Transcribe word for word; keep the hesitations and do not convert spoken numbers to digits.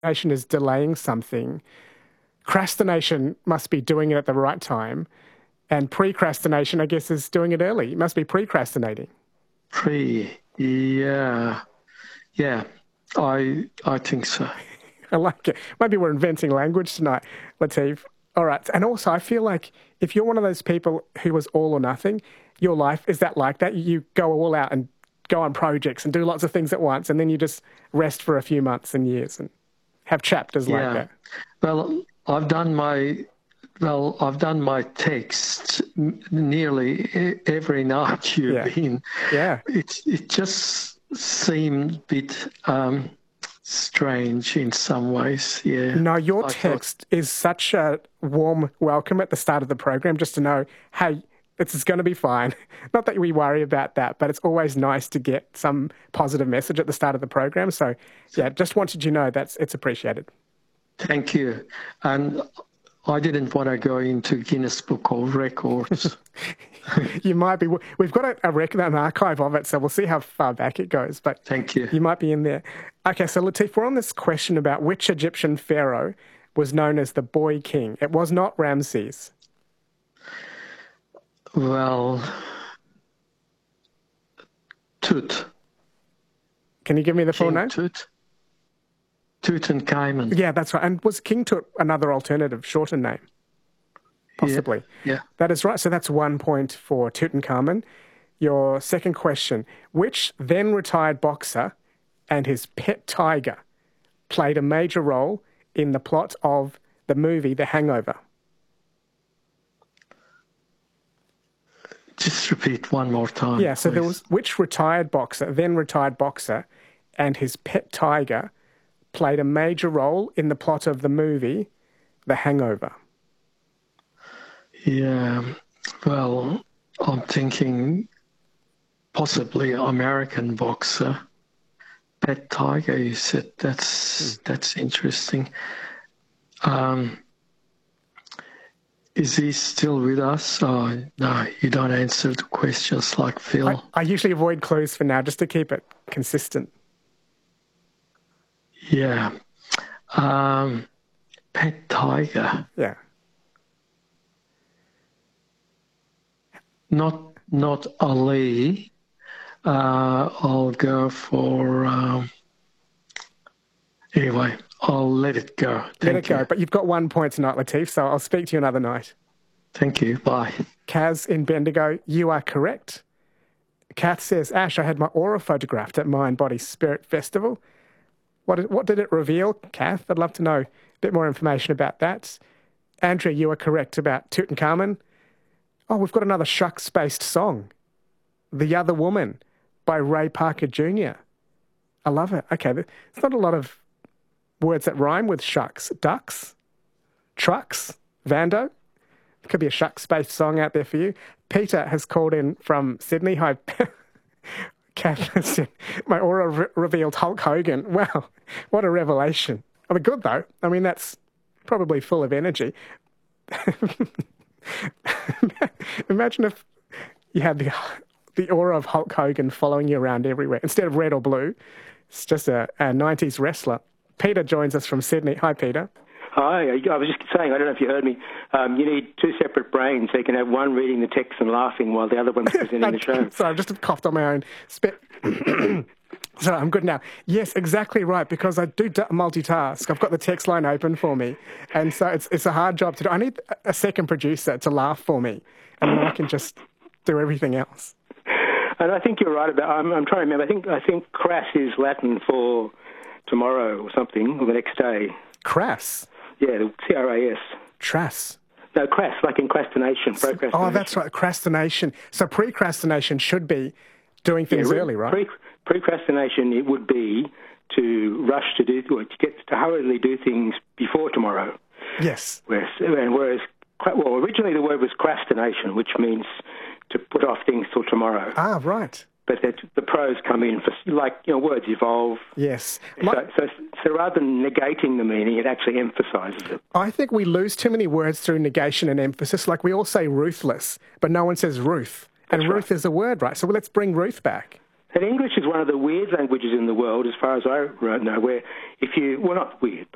Procrastination is delaying something. Crastination must be doing it at the right time. And precrastination, I guess, is doing it early. You must be precrastinating. Pre, yeah. Yeah, I I think so. I like it. Maybe we're inventing language tonight, Latif. All right. And also, I feel like if you're one of those people who was all or nothing, your life, is that like that? You go all out and go on projects and do lots of things at once, and then you just rest for a few months and years and have chapters Yeah. like that. Well, I've done my well, I've done my texts n- nearly e- every night you've Yeah. been. Yeah. It it just seemed a bit um, strange in some ways. Yeah. No, your I thought- text is such a warm welcome at the start of the program, just to know, hey, it's going to be fine. Not that we worry about that, but it's always nice to get some positive message at the start of the program. So, yeah, just wanted you to know that's it's appreciated. Thank you. And I didn't want to go into Guinness Book of Records. You might be. We've got a, a record, an archive of it, so we'll see how far back it goes. But Thank you. You might be in there. Okay, so Latif, we're on this question about which Egyptian pharaoh was known as the Boy King. It was not Ramses. Well, Tut. Can you give me the full King name? Tut. Tutankhamun. Yeah, that's right. And was King Tut another alternative, shorter name? Possibly. Yeah. That is right. So that's one point for Tutankhamun. Your second question. Which then retired boxer and his pet tiger played a major role in the plot of the movie The Hangover? Just repeat one more time. Yeah, so please. there was which retired boxer, then retired boxer, and his pet tiger played a major role in the plot of the movie The Hangover? Yeah. Well, I'm thinking possibly American boxer. Pet tiger, you said. That's that's interesting. Um, is he still with us? Oh, no, you don't answer the questions like Phil. I, I usually avoid clues for now just to keep it consistent. Yeah. Um, pet tiger. Yeah. Not not Ali. Uh, I'll go for... Um, anyway, I'll let it go. Thank Let it you. go. But you've got one point tonight, Latif, so I'll speak to you another night. Thank you. Bye. Kaz in Bendigo, you are correct. Kath says, Ash, I had my aura photographed at Mind Body Spirit Festival. What did, what did it reveal, Kath? I'd love to know a bit more information about that. Andrea, you are correct about Tutankhamun. Oh, we've got another shucks-based song, The Other Woman by Ray Parker Junior I love it. Okay, there's not a lot of words that rhyme with shucks. Ducks, trucks, Vando. Could be a shucks-based song out there for you. Peter has called in from Sydney. Hi, Kath said, my aura re- revealed Hulk Hogan. Wow, what a revelation. I mean, good though. I mean, that's probably full of energy. Imagine if you had the the aura of Hulk Hogan following you around everywhere. Instead of red or blue, it's just a, a nineties wrestler. Peter joins us from Sydney. Hi, Peter. Hi, I was just saying, I don't know if you heard me, um, you need two separate brains, so you can have one reading the text and laughing while the other one's presenting the show. Sorry, I've just coughed on my own spit. Sorry, I'm good now. Yes, exactly right, because I do multitask. I've got the text line open for me, and so it's it's a hard job to do. I need a second producer to laugh for me, and then I can just do everything else. And I think you're right about, I'm, I'm trying to remember, I think I think crass is Latin for tomorrow or something, or the next day. Crass? Yeah, C R A S. Trass. No, crass, like incrastination, procrastination. Oh, that's right, procrastination. So precrastination should be doing things yeah, early, right? Pre- precrastination, it would be to rush to do, or to get to hurriedly do things before tomorrow. Yes. Whereas, whereas, well, originally the word was crastination, which means to put off things till tomorrow. Ah, right. But that the pros come in for, like, you know, words evolve. Yes. So, so, so rather than negating the meaning, it actually emphasises it. I think we lose too many words through negation and emphasis. Like we all say ruthless, but no one says Ruth. And That's Ruth right. is a word, right? So let's bring Ruth back. And English is one of the weird languages in the world, as far as I know, where if you, well, not weird,